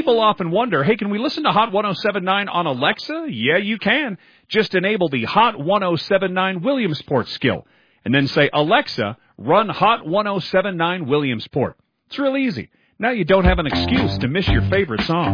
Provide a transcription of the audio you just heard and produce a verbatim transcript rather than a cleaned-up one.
People often wonder, hey, can we listen to Hot one oh seven point nine on Alexa? Yeah, you can. Just enable the Hot one oh seven point nine Williamsport skill, and then say, Alexa, run Hot one oh seven point nine Williamsport. It's real easy. Now you don't have an excuse to miss your favorite song.